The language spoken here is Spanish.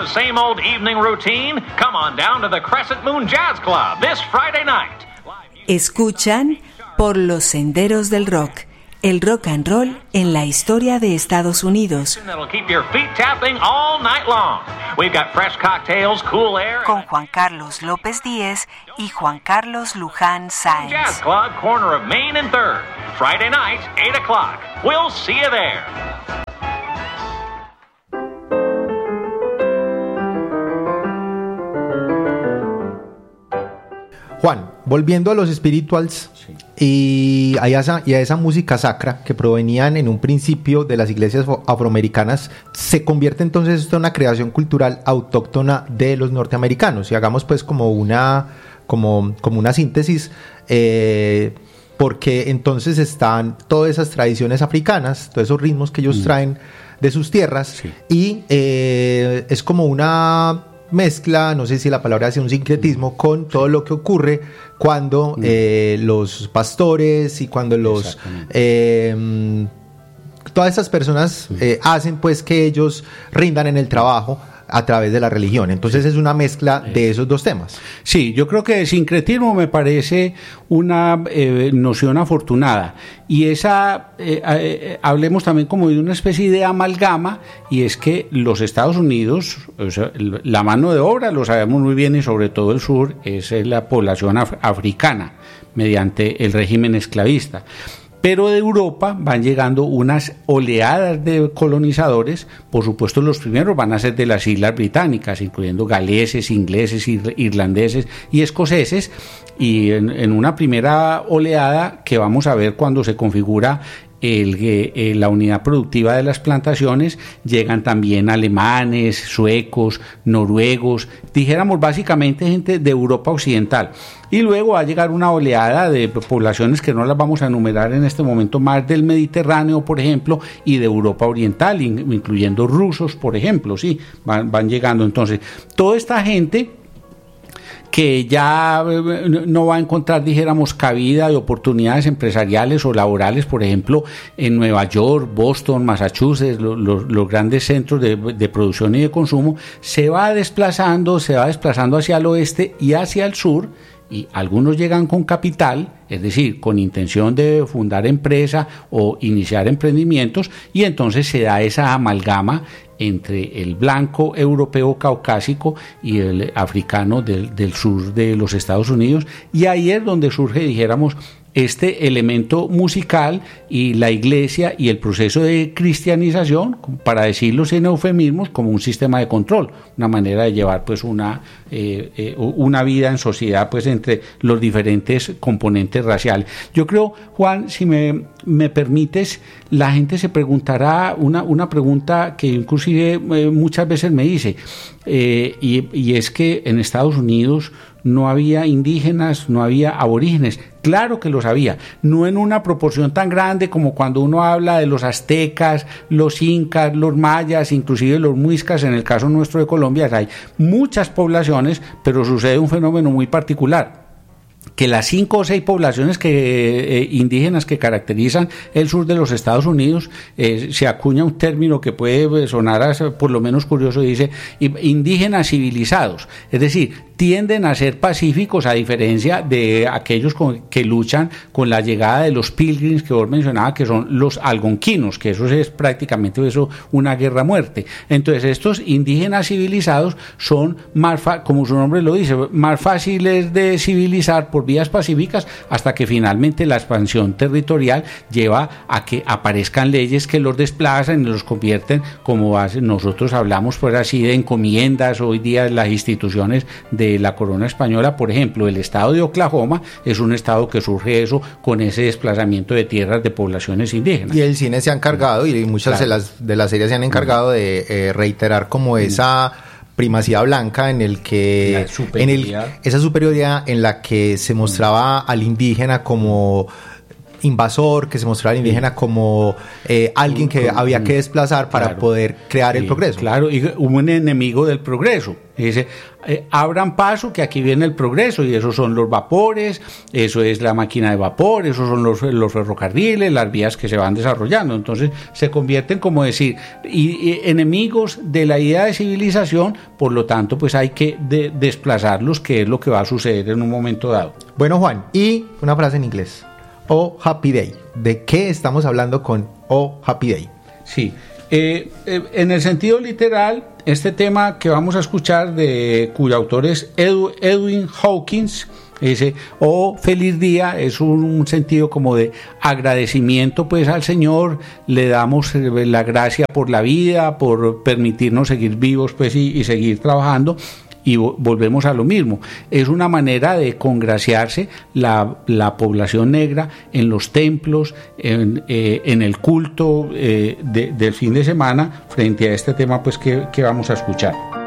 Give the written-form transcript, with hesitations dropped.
the same old evening routine? Come on down to the Crescent Moon Jazz Club this Friday night. Escuchan Por los Senderos del Rock, el rock and roll en la historia de Estados Unidos. That'll keep your feet tapping all night long. We've got fresh cocktails, cool air. Con Juan Carlos López Díez y Juan Carlos Luján Sáenz. Jazz Club, corner of Main and 3rd. Friday night, 8 o'clock. We'll see you there. Juan, volviendo a los spirituals y a esa música sacra que provenían en un principio de las iglesias afroamericanas, se convierte entonces esto en una creación cultural autóctona de los norteamericanos. Y hagamos pues como una síntesis, porque entonces están todas esas tradiciones africanas, todos esos ritmos que ellos traen de sus tierras, y es como una mezcla, no sé si la palabra hace un sincretismo con todo lo que ocurre cuando los pastores y cuando los todas estas personas hacen pues que ellos rindan en el trabajo a través de la religión. Entonces es una mezcla de esos dos temas. Sí, yo creo que el sincretismo me parece una noción afortunada, y esa hablemos también como de una especie de amalgama, y es que los Estados Unidos, o sea, la mano de obra, lo sabemos muy bien, y sobre todo el sur, es la población africana mediante el régimen esclavista. Pero de Europa van llegando unas oleadas de colonizadores. Por supuesto, los primeros van a ser de las Islas Británicas, incluyendo galeses, ingleses, irlandeses y escoceses. Y en una primera oleada que vamos a ver cuando se configura la unidad productiva de las plantaciones, llegan también alemanes, suecos, noruegos, dijéramos básicamente gente de Europa occidental. Y luego va a llegar una oleada de poblaciones que no las vamos a enumerar en este momento, más del Mediterráneo, por ejemplo, y de Europa oriental, incluyendo rusos, por ejemplo, sí, van llegando. Entonces, toda esta gente que ya no va a encontrar, dijéramos, cabida de oportunidades empresariales o laborales, por ejemplo, en Nueva York, Boston, Massachusetts, los grandes centros de producción y de consumo, se va desplazando hacia el oeste y hacia el sur, y algunos llegan con capital, es decir, con intención de fundar empresa o iniciar emprendimientos, y entonces se da esa amalgama entre el blanco europeo caucásico y el africano del sur de los Estados Unidos, y ahí es donde surge, dijéramos, este elemento musical y la iglesia y el proceso de cristianización, para decirlo sin eufemismos, como un sistema de control, una manera de llevar pues una vida en sociedad pues entre los diferentes componentes raciales. Yo creo, Juan, si me permites, la gente se preguntará una pregunta que inclusive muchas veces me dice, y es que en Estados Unidos no había indígenas, no había aborígenes. Claro que los había, no en una proporción tan grande como cuando uno habla de los aztecas, los incas, los mayas, inclusive los muiscas. En el caso nuestro de Colombia hay muchas poblaciones, pero sucede un fenómeno muy particular, que las 5 o 6 poblaciones indígenas que caracterizan el sur de los Estados Unidos, se acuña un término que puede sonar por lo menos curioso, dice indígenas civilizados, es decir, tienden a ser pacíficos, a diferencia de aquellos que luchan con la llegada de los pilgrims que vos mencionabas, que son los algonquinos, que eso es prácticamente una guerra a muerte. Entonces estos indígenas civilizados son más, como su nombre lo dice, más fáciles de civilizar por vías pacíficas, hasta que finalmente la expansión territorial lleva a que aparezcan leyes que los desplazan y los convierten, como nosotros hablamos pues así de encomiendas hoy día las instituciones de la corona española. Por ejemplo, el estado de Oklahoma es un estado que surge con ese desplazamiento de tierras de poblaciones indígenas. Y el cine se ha encargado, y muchas de las series se han encargado de reiterar como esa primacía blanca en el que esa superioridad en la que se mostraba al indígena como invasor, que se mostraba al indígena como alguien que había que desplazar para poder crear el progreso. Claro, y un enemigo del progreso. Dice, abran paso que aquí viene el progreso, y esos son los vapores, eso es la máquina de vapor, esos son los ferrocarriles, las vías que se van desarrollando. Entonces se convierten, como decir, y enemigos de la idea de civilización, por lo tanto pues hay que desplazarlos, que es lo que va a suceder en un momento dado. Bueno, Juan, y una frase en inglés. Oh Happy Day. ¿De qué estamos hablando con Oh Happy Day? Sí, en el sentido literal, este tema que vamos a escuchar, cuyo autor es Edwin Hawkins, ese feliz día, es un sentido como de agradecimiento pues al Señor, le damos la gracia por la vida, por permitirnos seguir vivos pues y seguir trabajando. Y volvemos a lo mismo, es una manera de congraciarse la población negra en los templos, en el culto del fin de semana, frente a este tema pues que vamos a escuchar.